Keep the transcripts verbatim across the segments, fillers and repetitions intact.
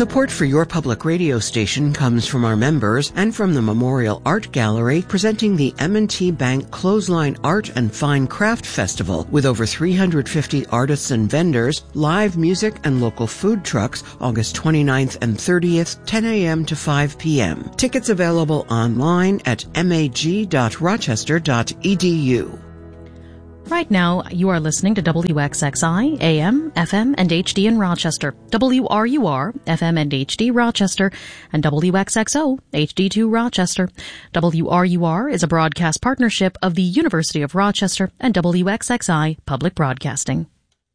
Support for your public radio station comes from our members and from the Memorial Art Gallery presenting the M and T Bank Clothesline Art and Fine Craft Festival with over three hundred fifty artists and vendors, live music and local food trucks August twenty-ninth and thirtieth, ten a.m. to five p.m. Tickets available online at mag dot rochester dot e d u. Right now, you are listening to W X X I, A M, F M, and H D in Rochester, W R U R, F M and H D Rochester, and W X X O, H D two Rochester. W R U R is a broadcast partnership of the University of Rochester and W X X I Public Broadcasting.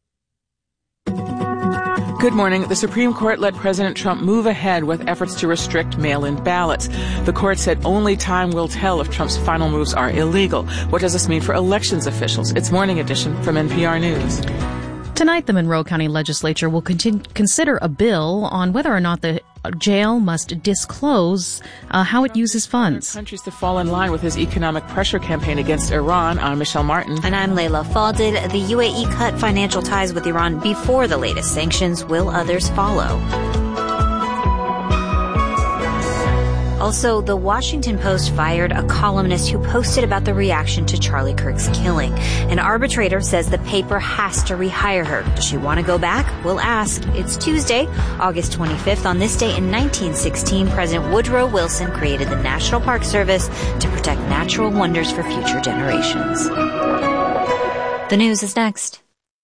Good morning. The Supreme Court let President Trump move ahead with efforts to restrict mail-in ballots. The court said only time will tell if Trump's final moves are illegal. What does this mean for elections officials? It's Morning Edition from N P R News. Tonight, the Monroe County Legislature will continue, consider a bill on whether or not the jail must disclose uh, how it uses funds. Countries to fall in line with his economic pressure campaign against Iran. I'm Michelle Martin. And I'm Layla Fadil. The U A E cut financial ties with Iran before the latest sanctions. Will others follow? Also, the Washington Post fired a columnist who posted about the reaction to Charlie Kirk's killing. An arbitrator says the paper has to rehire her. Does she want to go back? We'll ask. It's Tuesday, August twenty-fifth. On this day in nineteen sixteen, President Woodrow Wilson created the National Park Service to protect natural wonders for future generations. The news is next.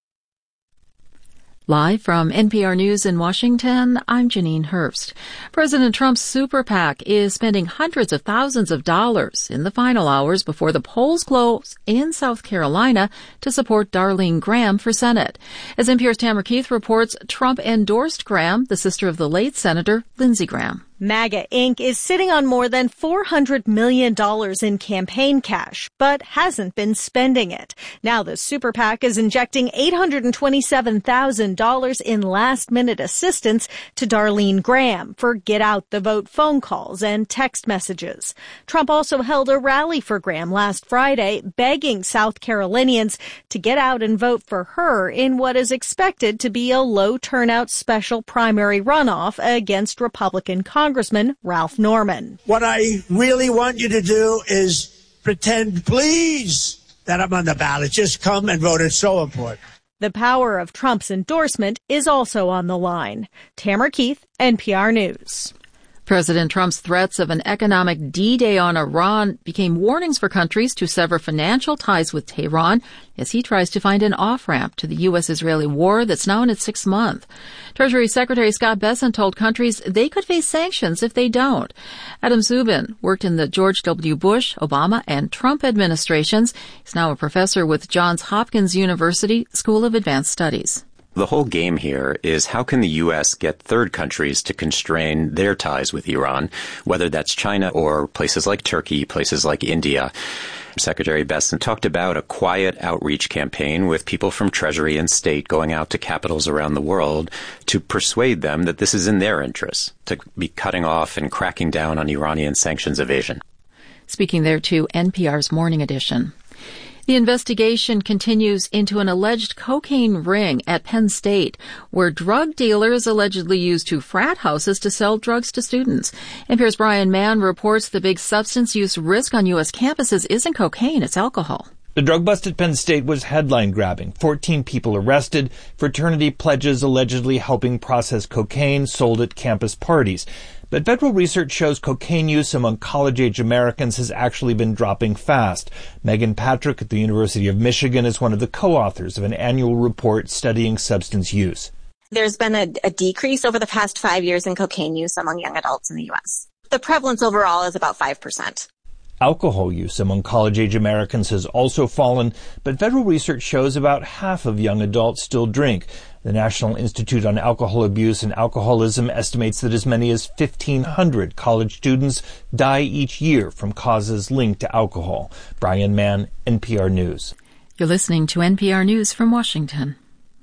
Live from N P R News in Washington, I'm Janine Herbst. President Trump's super PAC is spending hundreds of thousands of dollars in the final hours before the polls close in South Carolina to support Darlene Graham for Senate. As N P R's Tamara Keith reports, Trump endorsed Graham, the sister of the late Senator Lindsey Graham. MAGA Incorporated is sitting on more than four hundred million dollars in campaign cash, but hasn't been spending it. Now the super PAC is injecting eight hundred twenty-seven thousand dollars in last-minute assistance to Darlene Graham for get-out-the-vote phone calls and text messages. Trump also held a rally for Graham last Friday, begging South Carolinians to get out and vote for her in what is expected to be a low-turnout special primary runoff against Republican Congress. Congressman Ralph Norman. What I really want you to do is pretend, please, that I'm on the ballot. Just come and vote. It's so important. The power of Trump's endorsement is also on the line. Tamara Keith, N P R News. President Trump's threats of an economic D-Day on Iran became warnings for countries to sever financial ties with Tehran as he tries to find an off-ramp to the U S-Israeli war that's now in its sixth month. Treasury Secretary Scott Bessent told countries they could face sanctions if they don't. Adam Zubin worked in the George W. Bush, Obama, and Trump administrations. He's now a professor with Johns Hopkins University School of Advanced Studies. The whole game here is how can the U S get third countries to constrain their ties with Iran, whether that's China or places like Turkey, places like India. Secretary Bessent talked about a quiet outreach campaign with people from Treasury and State going out to capitals around the world to persuade them that this is in their interests, to be cutting off and cracking down on Iranian sanctions evasion. Speaking there to N P R's Morning Edition. The investigation continues into an alleged cocaine ring at Penn State, where drug dealers allegedly used two frat houses to sell drugs to students. N P R's Brian Mann reports the big substance use risk on U S campuses isn't cocaine, it's alcohol. The drug bust at Penn State was headline-grabbing. fourteen people arrested, fraternity pledges allegedly helping process cocaine sold at campus parties. But federal research shows cocaine use among college-age Americans has actually been dropping fast. Megan Patrick at the University of Michigan is one of the co-authors of an annual report studying substance use. There's been a, a decrease over the past five years in cocaine use among young adults in the U S. The prevalence overall is about five percent. Alcohol use among college-age Americans has also fallen, but federal research shows about half of young adults still drink. The National Institute on Alcohol Abuse and Alcoholism estimates that as many as fifteen hundred college students die each year from causes linked to alcohol. Brian Mann, N P R News. You're listening to N P R News from Washington.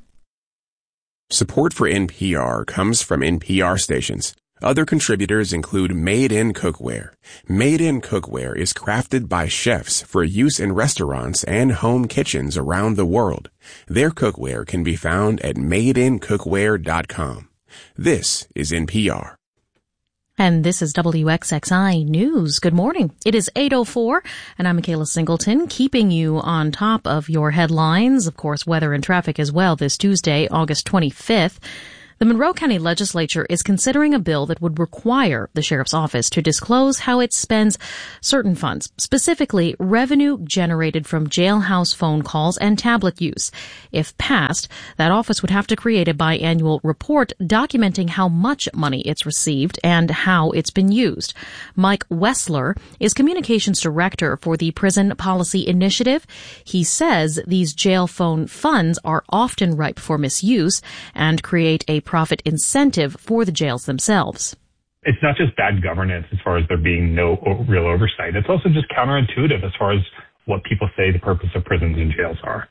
Support for N P R comes from N P R stations. Other contributors include Made in Cookware. Made in Cookware is crafted by chefs for use in restaurants and home kitchens around the world. Their cookware can be found at made in cookware dot com. This is N P R. And this is W X X I News. Good morning. It is eight oh four, and I'm Michaela Singleton, keeping you on top of your headlines. Of course, weather and traffic as well this Tuesday, August twenty-fifth. The Monroe County Legislature is considering a bill that would require the sheriff's office to disclose how it spends certain funds, specifically revenue generated from jailhouse phone calls and tablet use. If passed, that office would have to create a biannual report documenting how much money it's received and how it's been used. Mike Wessler is communications director for the Prison Policy Initiative. He says these jail phone funds are often ripe for misuse and create a profit incentive for the jails themselves. It's not just bad governance as far as there being no real oversight. It's also just counterintuitive as far as what people say the purpose of prisons and jails are.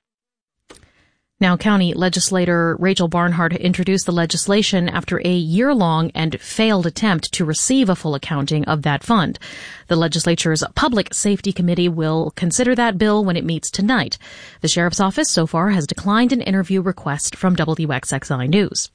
Now, County Legislator Rachel Barnhart introduced the legislation after a year-long and failed attempt to receive a full accounting of that fund. The legislature's Public Safety Committee will consider that bill when it meets tonight. The Sheriff's Office so far has declined an interview request from W X X I News.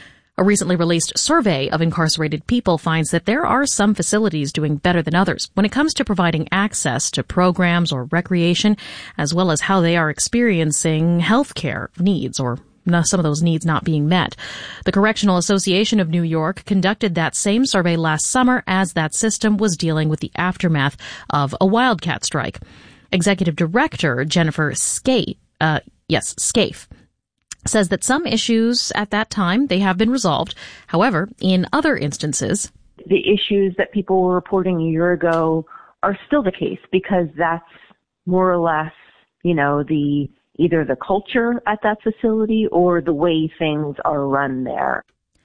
A recently released survey of incarcerated people finds that there are some facilities doing better than others when it comes to providing access to programs or recreation, as well as how they are experiencing health care needs or some of those needs not being met. The Correctional Association of New York conducted that same survey last summer as that system was dealing with the aftermath of a wildcat strike. Executive Director Jennifer Scaife, uh, yes, Scaife, says that some issues at that time, they have been resolved. However, in other instances, the issues that people were reporting a year ago are still the case because that's more or less, you know, the either the culture at that facility or the way things are run there.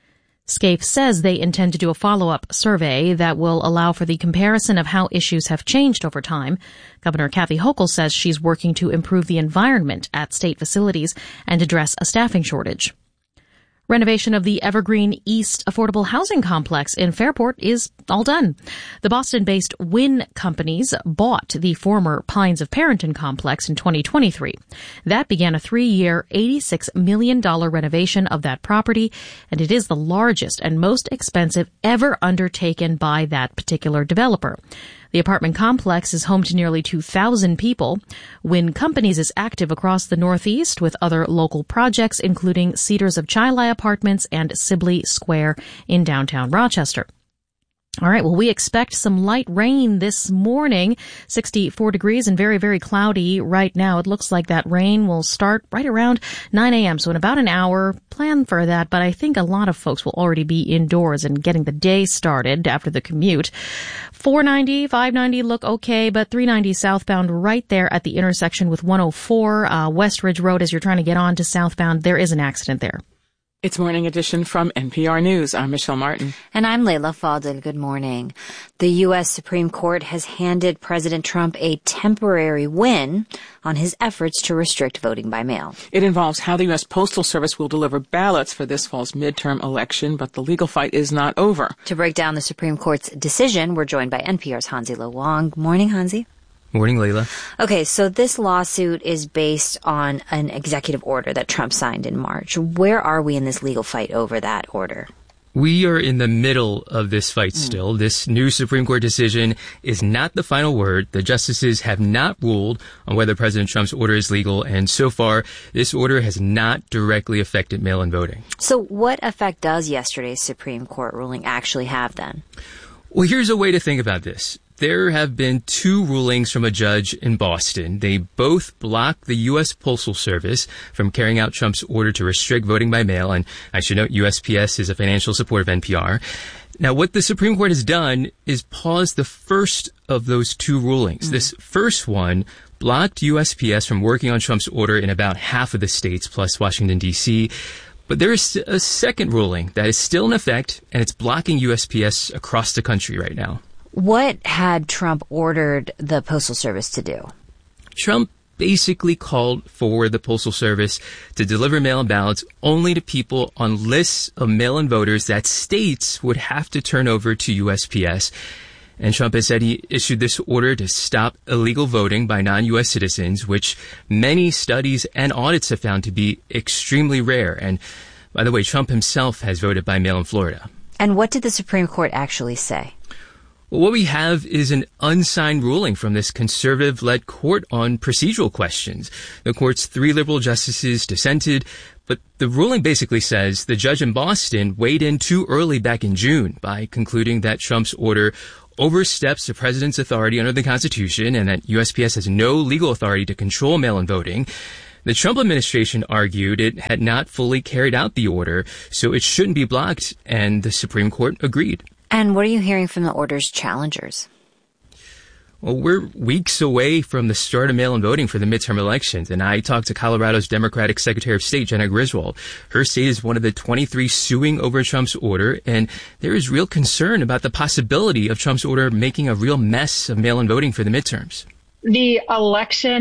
Scaife says they intend to do a follow-up survey that will allow for the comparison of how issues have changed over time. Governor Kathy Hochul says she's working to improve the environment at state facilities and address a staffing shortage. Renovation of the Evergreen East Affordable Housing Complex in Fairport is all done. The Boston-based Wynn Companies bought the former Pines of Parenton complex in twenty twenty-three. That began a three-year, eighty-six million dollars renovation of that property, and it is the largest and most expensive ever undertaken by that particular developer. The apartment complex is home to nearly two thousand people. Wynn Companies is active across the Northeast with other local projects, including Cedars of Chili Apartments and Sibley Square in downtown Rochester. All right, well, we expect some light rain this morning, sixty-four degrees and very, very cloudy right now. It looks like that rain will start right around nine a.m., so in about an hour, plan for that, but I think a lot of folks will already be indoors and getting the day started after the commute. four ninety, five ninety look okay, but three ninety southbound right there at the intersection with one oh four uh, West Ridge Road as you're trying to get on to southbound, there is an accident there. It's Morning Edition from N P R News. I'm Michelle Martin. And I'm Layla Fadel. Good morning. The U S Supreme Court has handed President Trump a temporary win on his efforts to restrict voting by mail. It involves how the U S Postal Service will deliver ballots for this fall's midterm election, but the legal fight is not over. To break down the Supreme Court's decision, we're joined by N P R's Hansi Lo Wang. Morning, Hansi. Morning, Layla. Okay, so this lawsuit is based on an executive order that Trump signed in March. Where are we in this legal fight over that order? We are in the middle of this fight still. Mm. This new Supreme Court decision is not the final word. The justices have not ruled on whether President Trump's order is legal, and so far, this order has not directly affected mail-in voting. So what effect does yesterday's Supreme Court ruling actually have then? Well, here's a way to think about this. There have been two rulings from a judge in Boston. They both block the U S Postal Service from carrying out Trump's order to restrict voting by mail. And I should note U S P S is a financial support of N P R. Now, what the Supreme Court has done is pause the first of those two rulings. Mm-hmm. This first one blocked U S P S from working on Trump's order in about half of the states, plus Washington, D C But there is a second ruling that is still in effect, and it's blocking U S P S across the country right now. What had Trump ordered the Postal Service to do? Trump basically called for the Postal Service to deliver mail-in ballots only to people on lists of mail-in voters that states would have to turn over to U S P S. And Trump has said he issued this order to stop illegal voting by non-U S citizens, which many studies and audits have found to be extremely rare. And By the way, Trump himself has voted by mail in Florida. And what did the Supreme Court actually say? Well, what we have is an unsigned ruling from this conservative-led court on procedural questions. The court's three liberal justices dissented, but the ruling basically says the judge in Boston weighed in too early back in June by concluding that Trump's order oversteps the president's authority under the Constitution and that U S P S has no legal authority to control mail-in voting. The Trump administration argued it had not fully carried out the order, so it shouldn't be blocked, and the Supreme Court agreed. And what are you hearing from the order's challengers? Well, we're weeks away from the start of mail-in voting for the midterm elections, and I talked to Colorado's Democratic Secretary of State, Jena Griswold. Her state is one of the twenty-three suing over Trump's order, and there is real concern about the possibility of Trump's order making a real mess of mail-in voting for the midterms. The election